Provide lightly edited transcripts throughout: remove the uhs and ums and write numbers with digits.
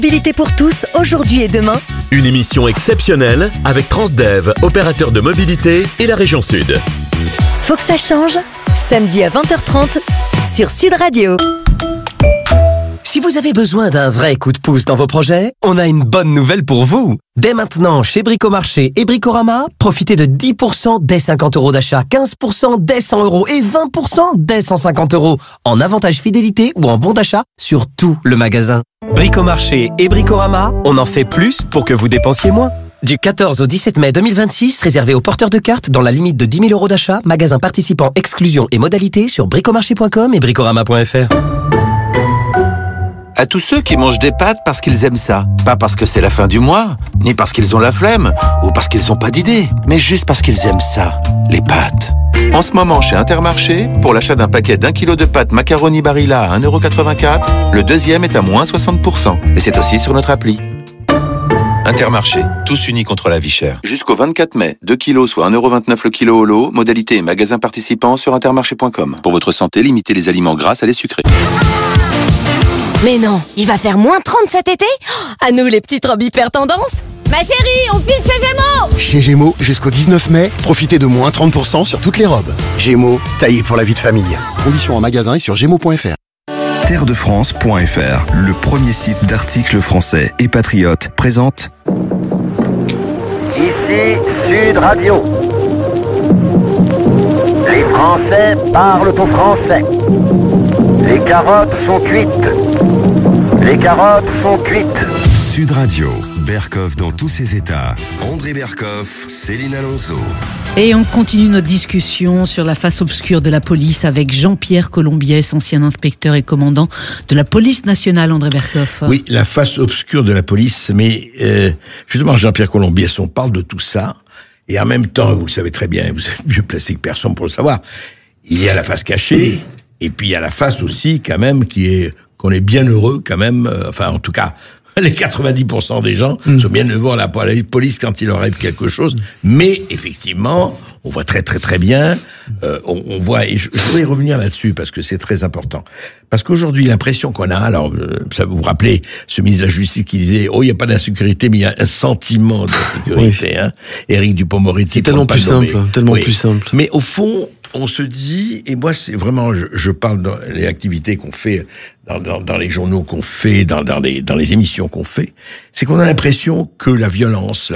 Mobilité pour tous, aujourd'hui et demain. Une émission exceptionnelle avec Transdev, opérateur de mobilité et la région Sud. Faut que ça change. Samedi à 20h30 sur Sud Radio. Si vous avez besoin d'un vrai coup de pouce dans vos projets, on a une bonne nouvelle pour vous. Dès maintenant, chez Bricomarché et Bricorama, profitez de 10% dès 50 € d'achat, 15% dès 100 € et 20% dès 150 € en avantage fidélité ou en bon d'achat sur tout le magasin. Bricomarché et Bricorama, on en fait plus pour que vous dépensiez moins. Du 14 au 17 mai 2026, réservé aux porteurs de cartes dans la limite de 10 000 € d'achat, magasin participant, exclusion et modalités sur bricomarché.com et bricorama.fr. À tous ceux qui mangent des pâtes parce qu'ils aiment ça. Pas parce que c'est la fin du mois, ni parce qu'ils ont la flemme, ou parce qu'ils n'ont pas d'idée, mais juste parce qu'ils aiment ça, les pâtes. En ce moment, chez Intermarché, pour l'achat d'un paquet d'1 kg de pâtes macaroni Barilla à 1,84 €, le deuxième est à moins 60%. Et c'est aussi sur notre appli. Intermarché, tous unis contre la vie chère. Jusqu'au 24 mai, 2 kilos soit 1,29 € le kilo au lot, modalité et magasin participant sur intermarché.com. Pour votre santé, limitez les aliments gras à les sucrés. Mais non, il va faire moins 30 cet été? À nous les petites robes hyper tendance. Ma chérie, on file chez Gémeaux! Chez Gémeaux, jusqu'au 19 mai, profitez de moins 30% sur toutes les robes. Gémeaux, taillé pour la vie de famille. Conditions en magasin et sur gémeaux.fr. Terredefrance.fr, le premier site d'articles français et patriotes, présente Ici Sud Radio. Les Français parlent au français. Les carottes sont cuites. Les carottes sont cuites. Sud Radio, Berkoff dans tous ses états. André Berkoff, Céline Alonso. Et on continue notre discussion sur la face obscure de la police avec Jean-Pierre Colombiès, ancien inspecteur et commandant de la police nationale, André Berkoff. Oui, la face obscure de la police, mais justement Jean-Pierre Colombiès, on parle de tout ça, et en même temps, vous le savez très bien, vous êtes mieux placé que personne pour le savoir, il y a la face cachée, et puis il y a la face aussi quand même qu'on est bien heureux quand même, enfin en tout cas, les 90% des gens sont bien heureux à la police quand il leur arrive quelque chose, mais effectivement, on voit très très très bien, on voit, et je voudrais revenir là-dessus parce que c'est très important. Parce qu'aujourd'hui, l'impression qu'on a, alors, ça vous rappelez, ce ministre de la Justice qui disait, oh, il n'y a pas d'insécurité, mais il y a un sentiment d'insécurité, hein. Éric Dupond-Moretti. C'est tellement plus simple, tellement plus simple. Mais au fond, on se dit, et moi c'est vraiment, je parle dans les activités qu'on fait, dans les journaux qu'on fait, dans les émissions qu'on fait, c'est qu'on a l'impression que la violence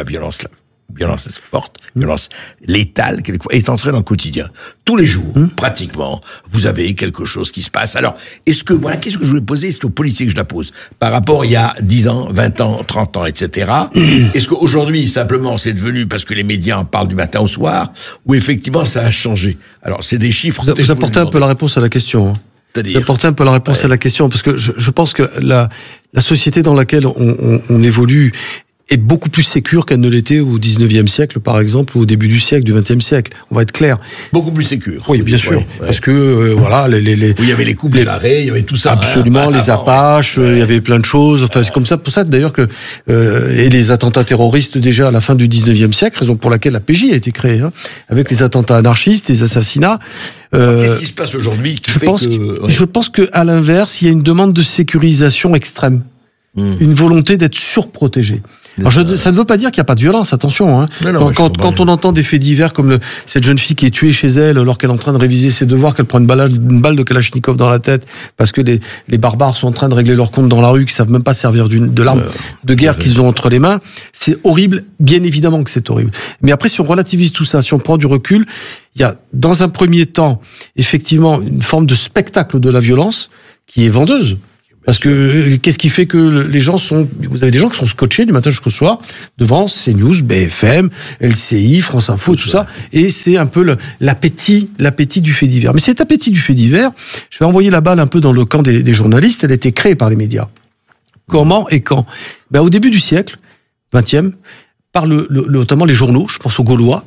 forte, violence létale, quelquefois, est entrée dans le quotidien. Tous les jours, pratiquement, vous avez quelque chose qui se passe. Alors, qu'est-ce que je voulais poser, c'est aux policiers que je la pose. Par rapport il y a 10 ans, 20 ans, 30 ans, etc. Est-ce qu'aujourd'hui, simplement, c'est devenu parce que les médias en parlent du matin au soir, ou effectivement, ça a changé? Alors, c'est des chiffres. Vous apportez un peu la réponse à la question, hein. Vous apportez un peu la réponse à la question, parce que je pense que la société dans laquelle on évolue est beaucoup plus sécure qu'elle ne l'était au 19e siècle, par exemple, ou au début du siècle, du 20e siècle. On va être clair. Beaucoup plus sécure. Oui, bien sûr. Ouais. Parce que, voilà, oui, il y avait les coupes d'arrêt, il y avait tout ça. Absolument, les Apaches, il y avait plein de choses. Enfin, c'est comme ça, pour ça, d'ailleurs, que, et les attentats terroristes, déjà, à la fin du 19e siècle, raison pour laquelle la PJ a été créée, hein, avec les attentats anarchistes, les assassinats. Qu'est-ce qui se passe aujourd'hui Je pense que, à l'inverse, il y a une demande de sécurisation extrême. Une volonté d'être surprotégé. Alors ça ne veut pas dire qu'il n'y a pas de violence, attention. Hein. Quand on entend des faits divers comme cette jeune fille qui est tuée chez elle alors qu'elle est en train de réviser ses devoirs, qu'elle prend une balle de Kalachnikov dans la tête parce que les barbares sont en train de régler leur compte dans la rue, qu'ils savent même pas servir de l'arme de guerre qu'ils ont entre les mains, c'est horrible, bien évidemment que c'est horrible. Mais après, si on relativise tout ça, si on prend du recul, il y a dans un premier temps effectivement une forme de spectacle de la violence qui est vendeuse. Parce que qu'est-ce qui fait que les gens vous avez des gens qui sont scotchés du matin jusqu'au soir devant CNews, BFM, LCI, France Info, tout ça, et c'est un peu l'appétit du fait divers. Mais cet appétit du fait divers, je vais envoyer la balle un peu dans le camp des journalistes, elle a été créée par les médias. Comment et quand? Au début du siècle, 20e, par notamment les journaux, je pense aux Gaulois,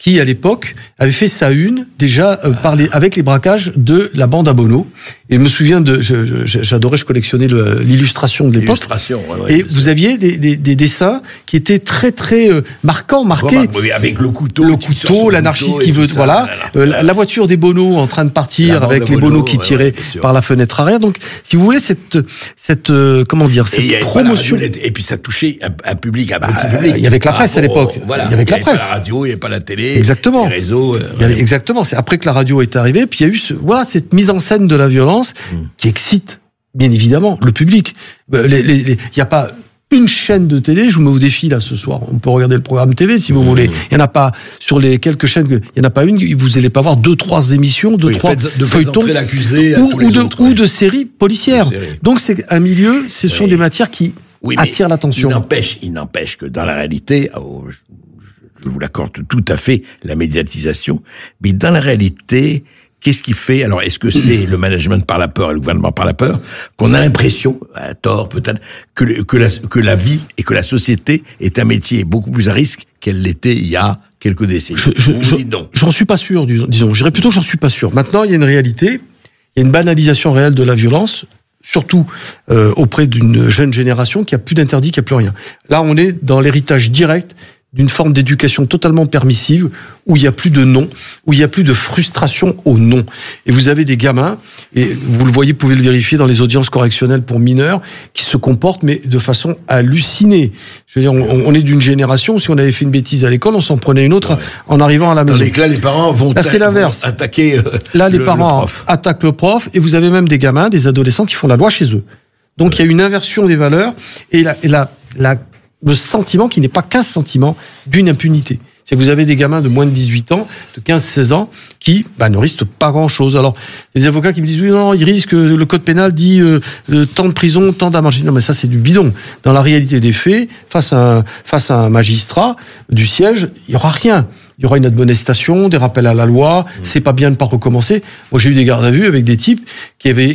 qui, à l'époque, avait fait sa une, déjà, avec les braquages de la bande à Bono. Et je me souviens j'adorais, je collectionnais l'illustration de l'époque. Et vous aviez des dessins qui étaient très, très marqués. Avec le couteau. Le couteau, l'anarchiste qui veut, la voiture des Bono en train de partir avec les Bono qui tiraient par la fenêtre arrière. Donc, si vous voulez, cette promotion. Et puis, ça touchait un public, un petit public. Il y avait que la presse à l'époque. Voilà. Il y avait que la presse. Il n'y avait pas la radio, il n'y avait pas la télé. Exactement. Les réseaux. Exactement. C'est après que la radio est arrivée, puis il y a eu cette mise en scène de la violence qui excite, bien évidemment, le public. Il n'y a pas une chaîne de télé, je vous mets au défi là ce soir, on peut regarder le programme TV si vous voulez. Il n'y en a pas, sur les quelques chaînes, il n'y en a pas une, vous n'allez pas voir 2-3 émissions, 2-3 feuilletons, ou de séries policières. Donc c'est un milieu, ce sont des matières qui attirent l'attention. Il n'empêche que dans la réalité, je vous l'accorde tout à fait, la médiatisation, mais dans la réalité, qu'est-ce qui fait, alors est-ce que c'est le management par la peur et le gouvernement par la peur, qu'on a l'impression, à tort peut-être, que la vie et que la société est un métier beaucoup plus à risque qu'elle l'était il y a quelques décennies? J'en suis pas sûr, disons. Je dirais plutôt que j'en suis pas sûr. Maintenant, il y a une réalité, il y a une banalisation réelle de la violence, surtout auprès d'une jeune génération qui a plus d'interdits, qui a plus rien. Là, on est dans l'héritage direct d'une forme d'éducation totalement permissive, où il n'y a plus de non, où il n'y a plus de frustration au non. Et vous avez des gamins, et vous le voyez, vous pouvez le vérifier dans les audiences correctionnelles pour mineurs, qui se comportent, mais de façon hallucinée. Je veux dire, on est d'une génération où si on avait fait une bêtise à l'école, on s'en prenait une autre en arrivant à la maison. Là, les parents vont attaquer les parents attaquent le prof, et vous avez même des gamins, des adolescents qui font la loi chez eux. Donc il y a une inversion des valeurs, et le sentiment qui n'est pas qu'un sentiment d'une impunité. C'est que vous avez des gamins de moins de 18 ans, de 15-16 ans, qui ne risquent pas grand-chose. Alors, il y a des avocats qui me disent, oui, non, ils risquent, le code pénal dit tant de prison, tant d'amende. Non, mais ça, c'est du bidon. Dans la réalité des faits, face à un magistrat du siège, il n'y aura rien. Il y aura une admonestation, des rappels à la loi, c'est pas bien de ne pas recommencer. Moi, j'ai eu des gardes à vue avec des types qui avaient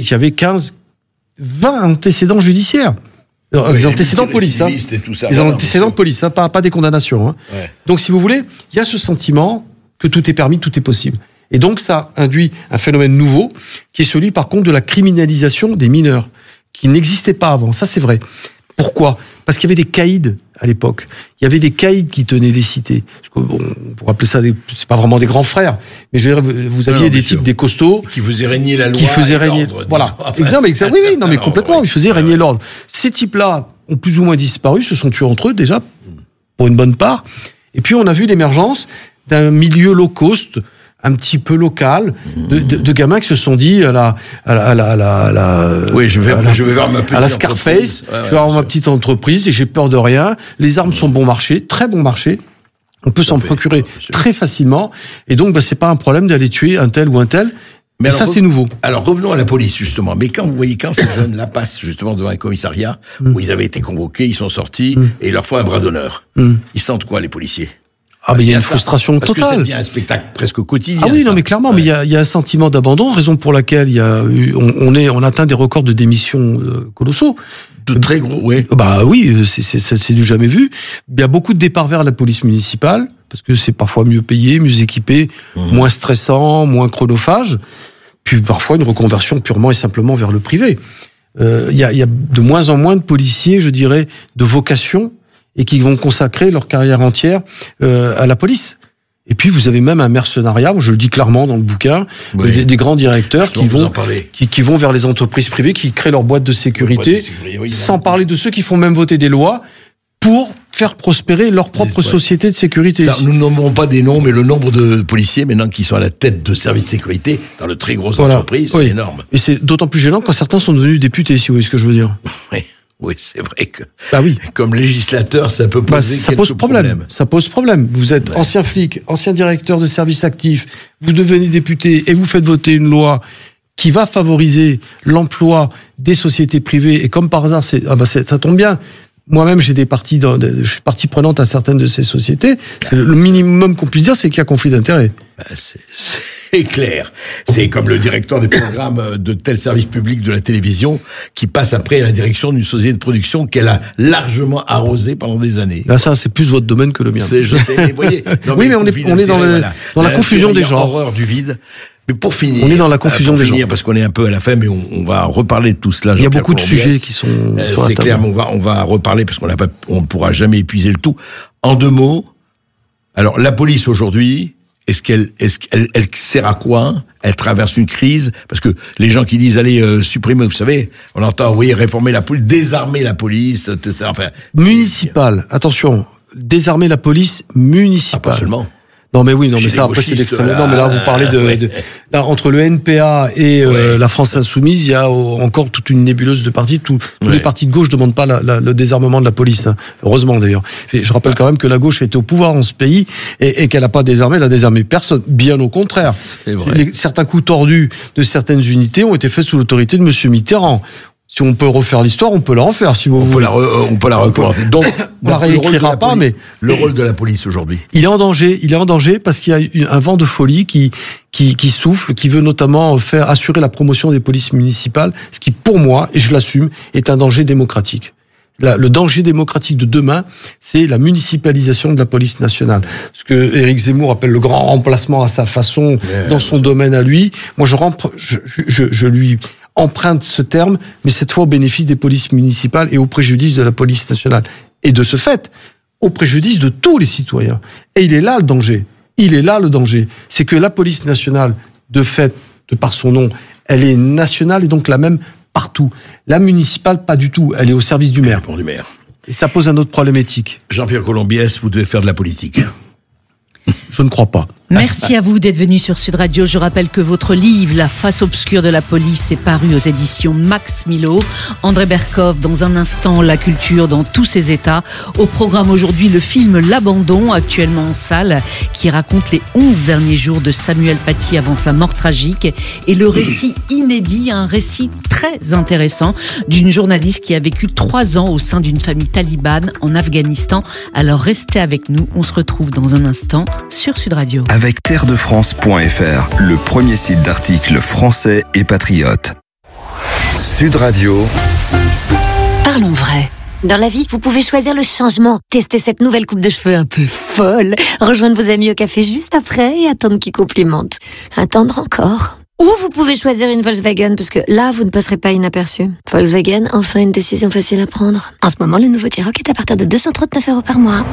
20 antécédents judiciaires. Les antécédents de police, les antécédents de police, pas des condamnations. Ouais. Donc, si vous voulez, il y a ce sentiment que tout est permis, tout est possible. Et donc, ça induit un phénomène nouveau, qui est celui, par contre, de la criminalisation des mineurs, qui n'existait pas avant. Ça, c'est vrai. Pourquoi ? Parce qu'il y avait des caïds à l'époque. Il y avait des caïds qui tenaient les cités. Bon, on pourrait appeler ça c'est pas vraiment des grands frères, mais je veux dire, vous aviez des types, des costauds. Qui faisaient régner la loi. Qui faisaient régner. Voilà. Mais complètement. Ils faisaient régner l'ordre. Ces types-là ont plus ou moins disparu, se sont tués entre eux, déjà, pour une bonne part. Et puis, on a vu l'émergence d'un milieu low cost, un petit peu local, de gamins qui se sont dit à la Scarface, je vais avoir ma petite entreprise et j'ai peur de rien. Les armes sont bon marché, très bon marché. On peut s'en procurer très facilement. Et donc, c'est pas un problème d'aller tuer un tel ou un tel. Mais ça, c'est nouveau. Alors, revenons à la police, justement. Mais quand ces jeunes-là passent, justement, devant un commissariat, où ils avaient été convoqués, ils sont sortis, et il leur faut un bras d'honneur. Ils sentent quoi, les policiers? Mais il y a une frustration totale. Parce que ça devient un spectacle presque quotidien. Ah oui, non, mais clairement, mais il y a un sentiment d'abandon, raison pour laquelle on atteint des records de démissions colossaux. De très gros, oui. Oui, c'est du jamais vu. Il y a beaucoup de départs vers la police municipale, parce que c'est parfois mieux payé, mieux équipé, moins stressant, moins chronophage. Puis parfois une reconversion purement et simplement vers le privé. Il y a de moins en moins de policiers, je dirais, de vocation, et qui vont consacrer leur carrière entière à la police. Et puis vous avez même un mercenariat, je le dis clairement dans le bouquin, des grands directeurs qui vont vers les entreprises privées, qui créent leur boîte de sécurité, sans parler de ceux qui font même voter des lois pour faire prospérer leur propre société de sécurité. Ça, nous ne nommerons pas des noms, mais le nombre de policiers maintenant qui sont à la tête de services de sécurité dans de très grosses entreprises, c'est énorme. Et c'est d'autant plus gênant quand certains sont devenus députés, si vous voyez ce que je veux dire. Oui, c'est vrai que comme législateur, ça peut poser quelques problèmes. Ça pose problème. Vous êtes ancien flic, ancien directeur de service actif, vous devenez député et vous faites voter une loi qui va favoriser l'emploi des sociétés privées. Et comme par hasard, ça tombe bien, Moi-même, je suis partie prenante à certaines de ces sociétés. Le minimum qu'on puisse dire, c'est qu'il y a conflit d'intérêts. C'est clair. C'est comme le directeur des programmes de tel service public de la télévision qui passe après à la direction d'une société de production qu'elle a largement arrosée pendant des années. Là, ça, c'est plus votre domaine que le mien. Je sais, mais voyez. Oui, mais on est dans la confusion des genres. Horreur du vide. Mais pour finir, on est dans la confusion des genres. Parce qu'on est un peu à la fin, mais on va reparler de tout cela. Il y a beaucoup de sujets qui sont sur la c'est table. clair, mais on va reparler parce qu'on ne pourra jamais épuiser le tout. En 2 mots, alors la police aujourd'hui, est-ce qu'elle sert à quoi? Elle traverse une crise parce que les gens qui disent allez supprimer, vous savez, on entend réformer la police, désarmer la police, tout ça, enfin municipale. Attention, désarmer la police municipale. Pas seulement. Non mais oui, mais ça après c'est l'extrême. Non mais là vous parlez là, entre le NPA et la France Insoumise, il y a encore toute une nébuleuse de partis. Tous les partis de gauche ne demandent pas le désarmement de la police. Hein. Heureusement d'ailleurs. Je rappelle quand même que la gauche a été au pouvoir dans ce pays et qu'elle n'a pas désarmé, elle a désarmé personne. Bien au contraire. Certains coups tordus de certaines unités ont été faits sous l'autorité de Monsieur Mitterrand. Si on peut refaire l'histoire, on peut la refaire, si vous voulez. On peut la recommencer. Donc, on la réécrira pas, mais le rôle de la police aujourd'hui. Il est en danger parce qu'il y a un vent de folie qui souffle, qui veut notamment assurer la promotion des polices municipales, ce qui, pour moi, et je l'assume, est un danger démocratique. Le danger démocratique de demain, c'est la municipalisation de la police nationale. Ce que Éric Zemmour appelle le grand remplacement à sa façon, dans son domaine à lui. Moi, je lui emprunte ce terme, mais cette fois au bénéfice des polices municipales et au préjudice de la police nationale. Et de ce fait, au préjudice de tous les citoyens. Et il est là le danger. C'est que la police nationale, de fait, de par son nom, elle est nationale et donc la même partout. La municipale, pas du tout. Elle est au service du maire. Et ça pose un autre problème éthique. Jean-Pierre Colombiès, vous devez faire de la politique. Je ne crois pas. Merci à vous d'être venu sur Sud Radio. Je rappelle que votre livre, La face obscure de la police, est paru aux éditions Max Milo. André Berkoff, dans un instant, la culture dans tous ses états. Au programme aujourd'hui, le film L'Abandon, actuellement en salle, qui raconte les 11 derniers jours de Samuel Paty avant sa mort tragique. Et le récit inédit, un récit très intéressant, d'une journaliste qui a vécu 3 ans au sein d'une famille talibane en Afghanistan. Alors restez avec nous, on se retrouve dans un instant sur Sud Radio. Avec terredefrance.fr, le premier site d'articles français et patriotes. Sud Radio. Parlons vrai. Dans la vie, vous pouvez choisir le changement. Tester cette nouvelle coupe de cheveux un peu folle. Rejoindre vos amis au café juste après et attendre qu'ils complimentent. Attendre encore. Ou vous pouvez choisir une Volkswagen, parce que là, vous ne passerez pas inaperçu. Volkswagen, enfin une décision facile à prendre. En ce moment, le nouveau T-Roc est à partir de 239 € par mois.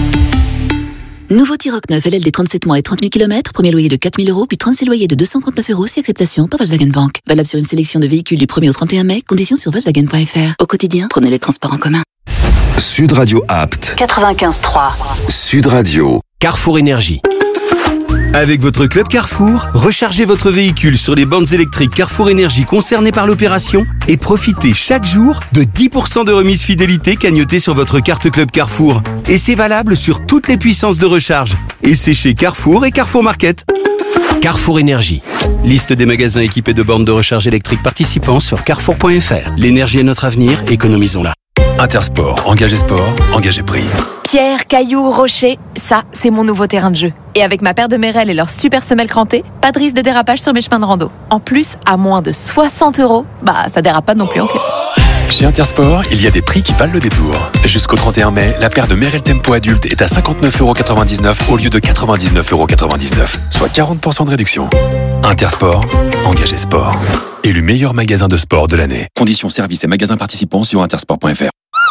Nouveau T-Roc 9, LLD 37 mois et 30 000 km, premier loyer de 4 000 €, puis 36 loyers de 239 € si acceptation par Volkswagen Bank. Valable sur une sélection de véhicules du 1er au 31 mai, conditions sur Volkswagen.fr. Au quotidien, prenez les transports en commun. Sud Radio Apt. 95.3. Sud Radio. Carrefour Énergie. Avec votre club Carrefour, rechargez votre véhicule sur les bornes électriques Carrefour Énergie concernées par l'opération et profitez chaque jour de 10% de remise fidélité cagnotée sur votre carte club Carrefour. Et c'est valable sur toutes les puissances de recharge. Et c'est chez Carrefour et Carrefour Market. Carrefour Énergie. Liste des magasins équipés de bornes de recharge électrique participants sur carrefour.fr. L'énergie est notre avenir, économisons-la. Intersport, engagé sport, engagé prix. Pierre, cailloux, rocher, ça, c'est mon nouveau terrain de jeu. Et avec ma paire de Merrell et leur super semelle crantée, pas de risque de dérapage sur mes chemins de rando. En plus, à moins de 60 €, ça dérape pas non plus en caisse. Chez Intersport, il y a des prix qui valent le détour. Jusqu'au 31 mai, la paire de Merrell Tempo adulte est à 59,99 € au lieu de 99,99 €, soit 40% de réduction. Intersport, engagé sport. Élu meilleur magasin de sport de l'année. Conditions, services et magasins participants sur intersport.fr.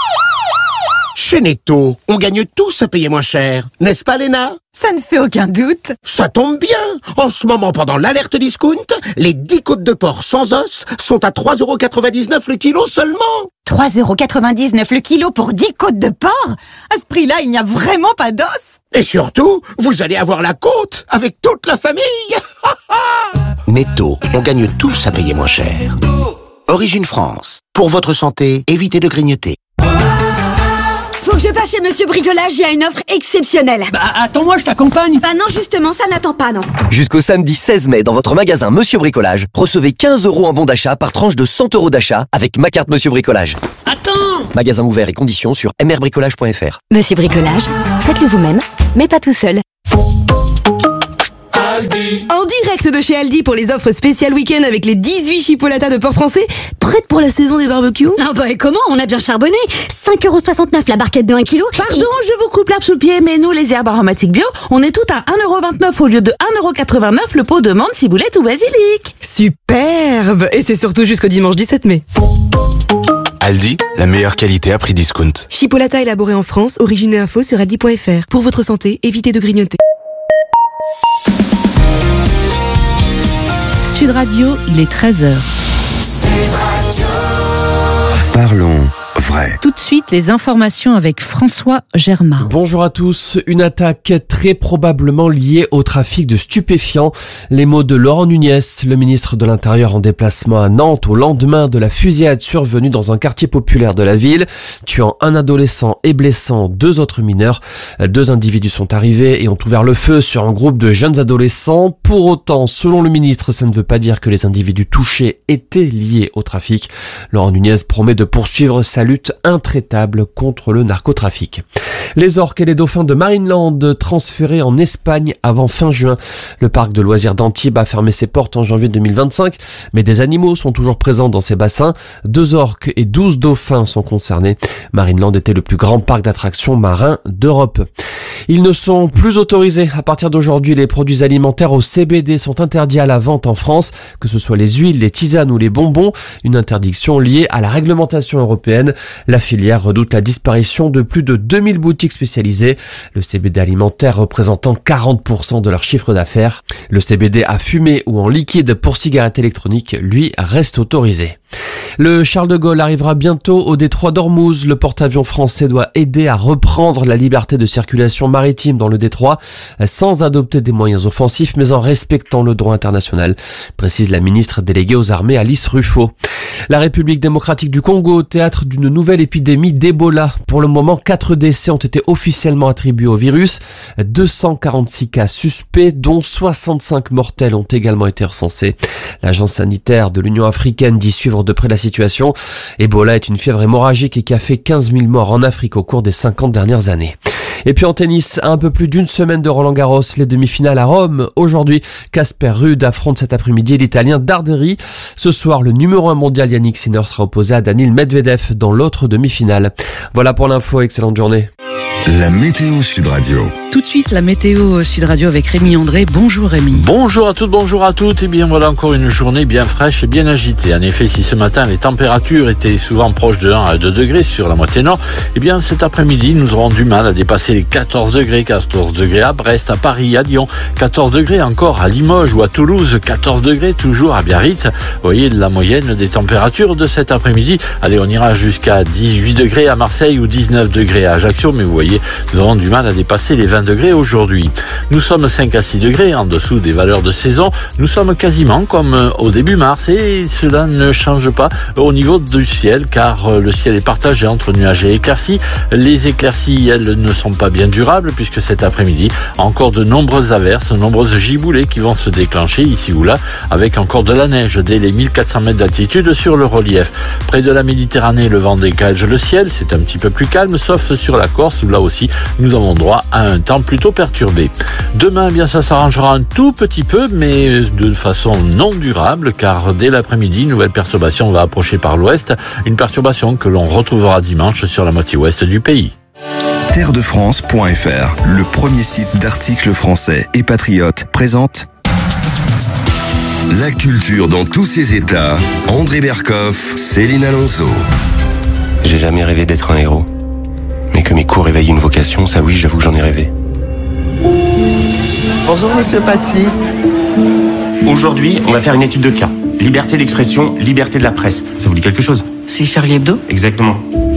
Chez Netto, on gagne tous à payer moins cher. N'est-ce pas, Léna? Ça ne fait aucun doute. Ça tombe bien. En ce moment, pendant l'alerte discount, les 10 côtes de porc sans os sont à 3,99 € le kilo seulement. 3,99 € le kilo pour 10 côtes de porc? À ce prix-là, il n'y a vraiment pas d'os. Et surtout, vous allez avoir la côte avec toute la famille. Netto, on gagne tous à payer moins cher. Origine France. Pour votre santé, évitez de grignoter. Faut que je passe chez Monsieur Bricolage, il y a une offre exceptionnelle. Attends-moi, je t'accompagne. Non, justement, ça n'attend pas, non. Jusqu'au samedi 16 mai, dans votre magasin Monsieur Bricolage, recevez 15 € en bon d'achat par tranche de 100 € d'achat avec ma carte Monsieur Bricolage. Attends, Attends! Magasin ouvert et conditions sur mrbricolage.fr. Monsieur Bricolage, faites-le vous-même, mais pas tout seul. En direct de chez Aldi pour les offres spéciales week-end avec les 18 chipolatas de porc français, prêtes pour la saison des barbecues. Ah bah et comment? On a bien charbonné. 5,69€ la barquette de 1 kg. Pardon, je vous coupe l'herbe sous le pied, mais nous, les herbes aromatiques bio, on est toutes à 1,29€ au lieu de 1,89€ le pot de menthe, ciboulette ou basilic. Superbe! Et c'est surtout jusqu'au dimanche 17 mai. Aldi, la meilleure qualité à prix discount. Chipolata élaboré en France, origine et info sur aldi.fr. Pour votre santé, évitez de grignoter. Sud Radio, il est 13h. Parlons vrai. Tout de suite, les informations avec François Germain. Bonjour à tous. Une attaque très probablement liée au trafic de stupéfiants. Les mots de Laurent Nunez, le ministre de l'Intérieur en déplacement à Nantes au lendemain de la fusillade survenue dans un quartier populaire de la ville, tuant un adolescent et blessant 2 autres mineurs. 2 individus sont arrivés et ont ouvert le feu sur un groupe de jeunes adolescents. Pour autant, selon le ministre, ça ne veut pas dire que les individus touchés étaient liés au trafic. Laurent Nunez promet de poursuivre sa lutte intraitable contre le narcotrafic. Les orques et les dauphins de Marineland transférés en Espagne avant fin juin. Le parc de loisirs d'Antibes a fermé ses portes en janvier 2025, mais des animaux sont toujours présents dans ces bassins. 2 orques et 12 dauphins sont concernés. Marineland était le plus grand parc d'attractions marins d'Europe. Ils ne sont plus autorisés. À partir d'aujourd'hui, les produits alimentaires au CBD sont interdits à la vente en France, que ce soit les huiles, les tisanes ou les bonbons. Une interdiction liée à la réglementation européenne. La filière redoute la disparition de plus de 2000 boutiques spécialisées. Le CBD alimentaire représentant 40% de leur chiffre d'affaires. Le CBD à fumer ou en liquide pour cigarettes électroniques, lui, reste autorisé. Le Charles de Gaulle arrivera bientôt au détroit d'Ormuz. Le porte-avions français doit aider à reprendre la liberté de circulation maritime dans le détroit sans adopter des moyens offensifs mais en respectant le droit international, précise la ministre déléguée aux armées Alice Ruffo. La République démocratique du Congo, théâtre d'une nouvelle épidémie d'Ebola. Pour le moment, 4 décès ont été officiellement attribués au virus. 246 cas suspects, dont 65 mortels ont également été recensés. L'agence sanitaire de l'Union africaine dit suivre de près la situation. Ebola est une fièvre hémorragique qui a fait 15 000 morts en Afrique au cours des 50 dernières années. Et puis en tennis, à un peu plus d'une semaine de Roland-Garros, les demi-finales à Rome. Aujourd'hui, Casper Ruud affronte cet après-midi l'Italien Darderi. Ce soir, le numéro 1 mondial Yannick Sinner sera opposé à Daniil Medvedev dans l'autre demi-finale. Voilà pour l'info, excellente journée. La météo Sud Radio. Tout de suite, la météo Sud Radio avec Rémi André. Bonjour Rémi. Bonjour à toutes, bonjour à toutes. Et bien voilà encore une journée bien fraîche et bien agitée. En effet, si ce matin les températures étaient souvent proches de 1 à 2 degrés sur la moitié nord, eh bien cet après-midi nous aurons du mal à dépasser les 14 degrés. 14 degrés à Brest, à Paris, à Lyon. 14 degrés encore à Limoges ou à Toulouse. 14 degrés toujours à Biarritz. Vous voyez la moyenne des températures de cet après-midi. Allez, on ira jusqu'à 18 degrés à Marseille ou 19 degrés à Ajaccio. Mais vous voyez, nous aurons du mal à dépasser les 20 degrés aujourd'hui. Nous sommes 5 à 6 degrés en dessous des valeurs de saison. Nous sommes quasiment comme au début mars et cela ne change pas au niveau du ciel car le ciel est partagé entre nuages et éclaircies. Les éclaircies, elles, ne sont pas bien durables puisque cet après-midi, encore de nombreuses averses, nombreuses giboulées qui vont se déclencher ici ou là avec encore de la neige dès les 1400 mètres d'altitude sur le relief. Près de la Méditerranée, le vent dégage le ciel. C'est un petit peu plus calme sauf sur la Corse où là aussi nous avons droit à un temps plutôt perturbé. Demain, eh bien, ça s'arrangera un tout petit peu, mais de façon non durable, car dès l'après-midi, une nouvelle perturbation va approcher par l'ouest, une perturbation que l'on retrouvera dimanche sur la moitié ouest du pays. Terredefrance.fr, le premier site d'articles français et patriotes, présente la culture dans tous ses états. André Berkoff, Céline Alonso. J'ai jamais rêvé d'être un héros. Mais que mes cours éveillent une vocation, ça oui, j'avoue que j'en ai rêvé. Bonjour Monsieur Paty. Aujourd'hui, on va faire une étude de cas. Liberté d'expression, liberté de la presse. Ça vous dit quelque chose? C'est Charlie Hebdo? Exactement.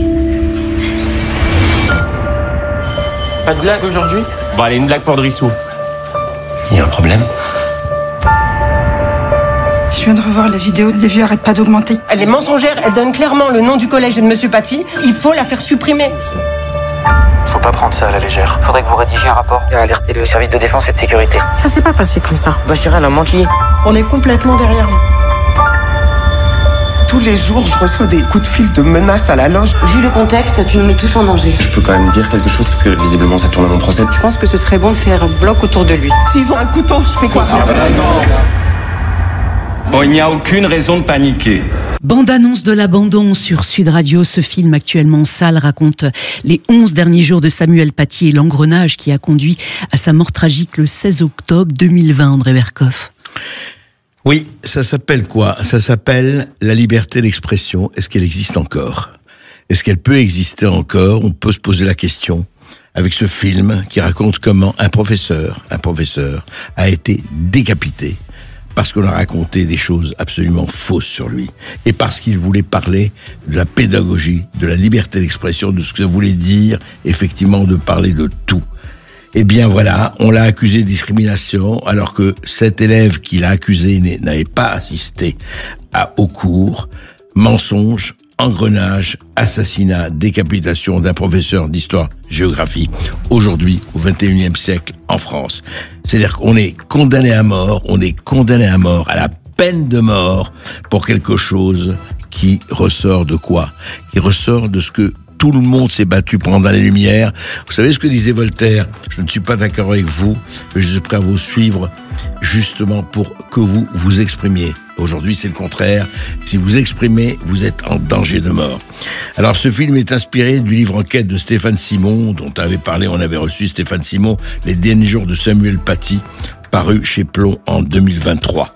Pas de blague aujourd'hui? Bon allez, une blague pour Drissou. Il y a un problème? Je viens de revoir la vidéo, les vues arrêtent pas d'augmenter. Elle est mensongère, elle donne clairement le nom du collège de Monsieur Paty. Il faut la faire supprimer. Faut pas prendre ça à la légère. Faudrait que vous rédigiez un rapport et alerter le service de défense et de sécurité. Ça s'est pas passé comme ça. Bachira, elle a menti. On est complètement derrière vous. Tous les jours, je reçois des coups de fil de menaces à la loge. Vu le contexte, tu nous mets tous en danger. Je peux quand même dire quelque chose parce que visiblement ça tourne à mon procès. Je pense que ce serait bon de faire un bloc autour de lui. S'ils ont un couteau, je fais quoi? Bon, il n'y a aucune raison de paniquer. Bande-annonce de l'abandon sur Sud Radio. Ce film actuellement en salle raconte les 11 derniers jours de Samuel Paty et l'engrenage qui a conduit à sa mort tragique le 16 octobre 2020, André Berkoff. Oui, ça s'appelle quoi? Ça s'appelle la liberté d'expression. Est-ce qu'elle existe encore? Est-ce qu'elle peut exister encore? On peut se poser la question avec ce film qui raconte comment un professeur a été décapité parce qu'on a raconté des choses absolument fausses sur lui et parce qu'il voulait parler de la pédagogie, de la liberté d'expression, de ce que ça voulait dire effectivement de parler de tout. Eh bien voilà, on l'a accusé de discrimination alors que cet élève qui l'a accusé n'avait pas assisté au cours. Mensonge, engrenage, assassinat, décapitation d'un professeur d'histoire-géographie aujourd'hui au XXIe siècle en France. C'est-à-dire qu'on est condamné à mort, à la peine de mort pour quelque chose qui ressort de quoi? Qui ressort de ce que tout le monde s'est battu pendant les Lumières. Vous savez ce que disait Voltaire? Je ne suis pas d'accord avec vous, mais je suis prêt à vous suivre justement pour que vous vous exprimiez. Aujourd'hui, c'est le contraire. Si vous exprimez, vous êtes en danger de mort. Alors, ce film est inspiré du livre enquête de Stéphane Simon, dont on avait parlé, on avait reçu Stéphane Simon, Les derniers jours de Samuel Paty, paru chez Plon en 2023.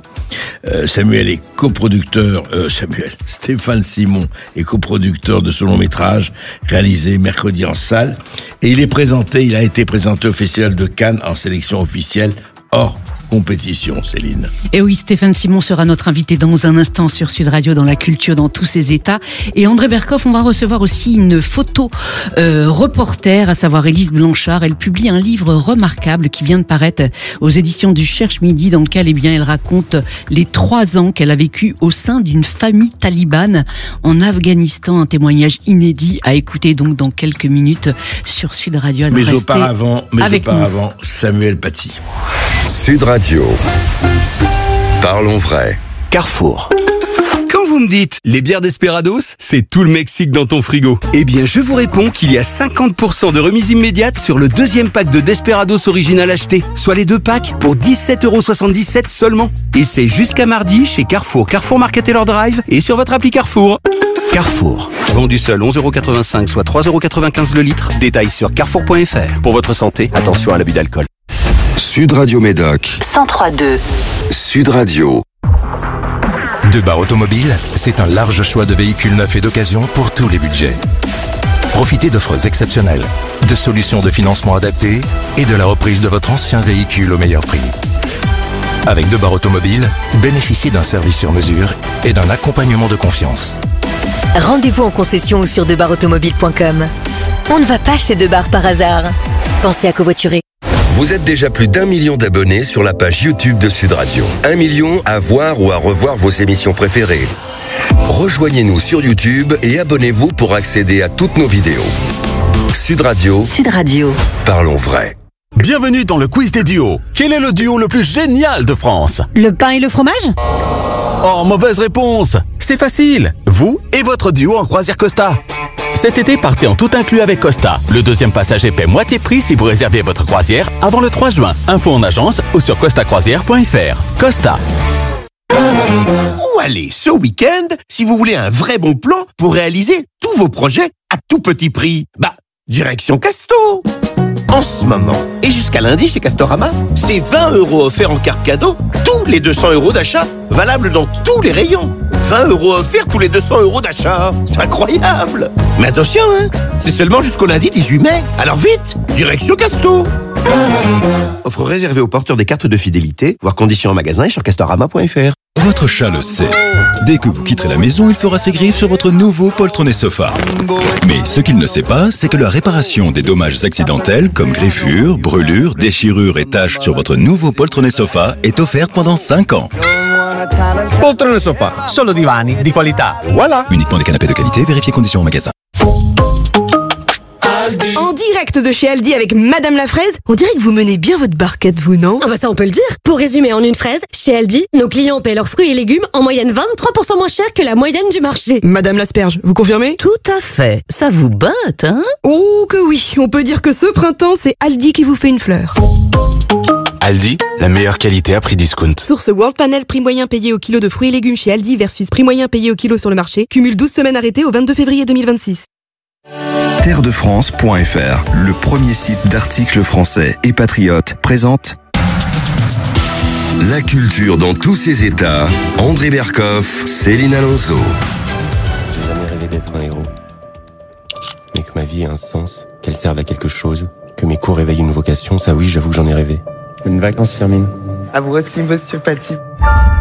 Stéphane Simon est coproducteur de ce long métrage réalisé mercredi en salle et il a été présenté au Festival de Cannes en sélection officielle hors compétition, Céline. Et oui, Stéphane Simon sera notre invité dans un instant sur Sud Radio dans la culture dans tous ses états. Et André Berkoff, on va recevoir aussi une photo reporter, à savoir Élise Blanchard. Elle publie un livre remarquable qui vient de paraître aux éditions du Cherche Midi, dans lequel elle raconte les 3 ans qu'elle a vécu au sein d'une famille talibane en Afghanistan. Un témoignage inédit à écouter donc dans quelques minutes sur Sud Radio. Mais auparavant, Samuel Paty. Sud Radio. Parlons vrai. Carrefour. Quand vous me dites les bières Desperados, c'est tout le Mexique dans ton frigo. Eh bien, je vous réponds qu'il y a 50% de remise immédiate sur le 2e pack de Desperados original acheté, soit les 2 packs pour 17,77€ seulement. Et c'est jusqu'à mardi chez Carrefour, Carrefour Market Taylor Drive et sur votre appli Carrefour. Carrefour. Vendu seul 11,85€, soit 3,95€ le litre. Détails sur carrefour.fr. Pour votre santé, attention à l'abus d'alcool. Sud Radio Médoc 103.2. Sud Radio. Debar Automobile, c'est un large choix de véhicules neufs et d'occasion pour tous les budgets. Profitez d'offres exceptionnelles, de solutions de financement adaptées et de la reprise de votre ancien véhicule au meilleur prix. Avec Debar Automobile, bénéficiez d'un service sur mesure et d'un accompagnement de confiance. Rendez-vous en concession ou sur debarautomobile.com. On ne va pas chez Debar par hasard. Pensez à covoiturer. Vous êtes déjà plus d'1 million d'abonnés sur la page YouTube de Sud Radio. 1 million à voir ou à revoir vos émissions préférées. Rejoignez-nous sur YouTube et abonnez-vous pour accéder à toutes nos vidéos. Sud Radio. Sud Radio. Parlons vrai. Bienvenue dans le quiz des duos. Quel est le duo le plus génial de France? Le pain et le fromage? Oh, mauvaise réponse. C'est facile. Vous et votre duo en croisière Costa. Cet été, partez en tout inclus avec Costa. Le 2e passager paie moitié prix si vous réservez votre croisière avant le 3 juin. Info en agence ou sur costacroisière.fr. Costa. Où aller ce week-end si vous voulez un vrai bon plan pour réaliser tous vos projets à tout petit prix? Direction Casto. En ce moment, et jusqu'à lundi chez Castorama, c'est 20€ offerts en carte cadeau, tous les 200€ d'achat, valable dans tous les rayons. 20€ offerts tous les 200€ d'achat, c'est incroyable. Mais attention, c'est seulement jusqu'au lundi 18 mai, alors vite, direction Casto. Offre réservée aux porteurs des cartes de fidélité, voir conditions en magasin et sur castorama.fr. Votre chat le sait. Dès que vous quitterez la maison, il fera ses griffes sur votre nouveau poltronné sofa. Mais ce qu'il ne sait pas, c'est que la réparation des dommages accidentels comme griffures, brûlures, déchirures et taches sur votre nouveau poltronné sofa est offerte pendant 5 ans. Poltrone sofa, solo divani di qualità. Voilà. Uniquement des canapés de qualité, vérifiez conditions en magasin. En direct de chez Aldi avec Madame la Fraise, on dirait que vous menez bien votre barquette, vous, non? Ah bah ça on peut le dire. Pour résumer en une fraise, chez Aldi, nos clients paient leurs fruits et légumes en moyenne 23% moins cher que la moyenne du marché. Madame l'asperge, vous confirmez? Tout à fait. Ça vous botte, hein? Oh que oui, on peut dire que ce printemps, c'est Aldi qui vous fait une fleur. Aldi, la meilleure qualité à prix discount. Source World Panel, prix moyen payé au kilo de fruits et légumes chez Aldi versus prix moyen payé au kilo sur le marché. Cumule 12 semaines arrêtées au 22 février 2026. Terredefrance.fr, le premier site d'articles français et patriotes, présente La culture dans tous ses états. André Berkoff, Céline Alonso. J'ai jamais rêvé d'être un héros. Mais que ma vie ait un sens, qu'elle serve à quelque chose, que mes cours éveillent une vocation, ça oui, j'avoue que j'en ai rêvé. Bonnes vacances, Firmine. À vous aussi, monsieur Paty.